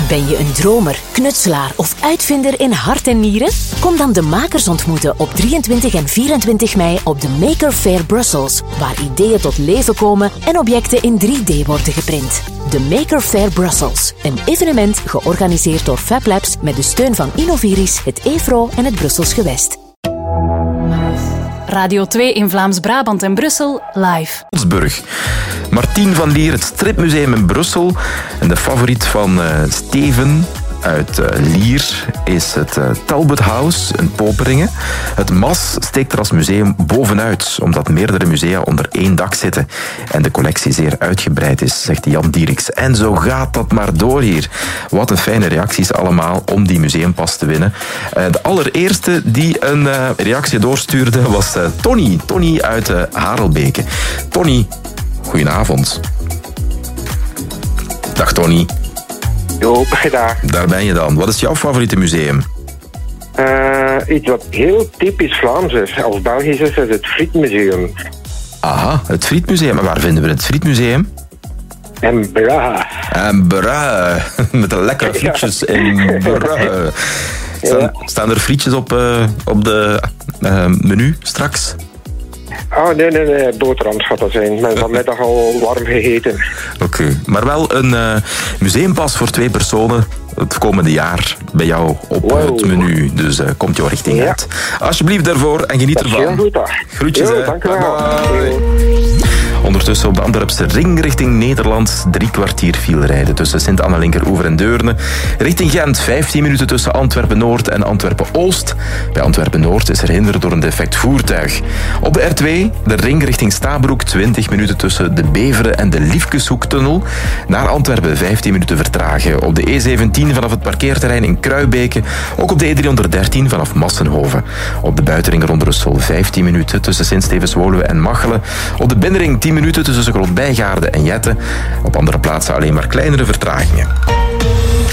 Ben je een dromer, knutselaar of uitvinder in hart en nieren? Kom dan de makers ontmoeten op 23 en 24 mei op de Maker Faire Brussels, waar ideeën tot leven komen en objecten in 3D worden geprint. De Maker Faire Brussels, een evenement georganiseerd door Fab Labs met de steun van Innoviris, het EFRO en het Brussels Gewest. Radio 2 in Vlaams-Brabant en Brussel, live. Salzburg. Martien van Lier, het stripmuseum in Brussel. En de favoriet van Steven uit Lier is het Talbot House in Poperingen. Het MAS steekt er als museum bovenuit, omdat meerdere musea onder één dak zitten en de collectie zeer uitgebreid is, zegt Jan Dieriks. En zo gaat dat maar door hier. Wat een fijne reacties allemaal om die museumpas te winnen. De allereerste die een reactie doorstuurde was Tony. Tony uit Harelbeke. Tony, goedenavond. Dag Tony. Jo, dag. Daar ben je dan. Wat is jouw favoriete museum? Iets wat heel typisch Vlaams is, of Belgisch is het Frietmuseum. Aha, het Frietmuseum. En waar vinden we het Frietmuseum? En Brugge. En Brugge. Met de lekkere frietjes in Brugge. Staan er frietjes op de menu straks? Oh, nee, boterhams gaat dat zijn. Men vanmiddag al warm gegeten. Oké, maar wel een museumpas voor 2 personen het komende jaar bij jou op het menu. Dus komt jouw richting uit. Alsjeblieft daarvoor en geniet ervan. Heel goed, dag. Groetjes, hè. Dank u wel. Ondertussen op de Antwerpse ring richting Nederland 3 kwartier filerijden tussen Sint-Anna-Linkeroever en Deurne. Richting Gent 15 minuten tussen Antwerpen-Noord en Antwerpen-Oost. Bij Antwerpen-Noord is er hinder door een defect voertuig. Op de R2 de ring richting Stabroek 20 minuten tussen de Beveren en de Liefkeshoektunnel. Naar Antwerpen 15 minuten vertragen. Op de E17 vanaf het parkeerterrein in Kruibeke. Ook op de E313 vanaf Massenhoven. Op de buitenring rond Brussel 15 minuten tussen Sint-Stevens-Woluwe en Machelen. Op de binnenring 10 minuten tussen Groot-Bijgaarde en Jette. Op andere plaatsen alleen maar kleinere vertragingen.